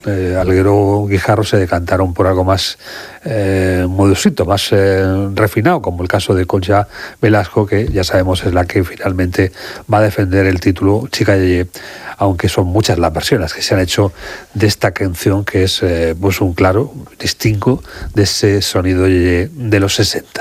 Alguero Guijarro se decantaron por algo más modosito, más refinado, como el caso de Concha Velasco, que ya sabemos es la que finalmente va a defender el título Chica Yeye, aunque son muchas las versiones que se han hecho de esta canción, que es pues un claro distingo de ese sonido yeye de los 60.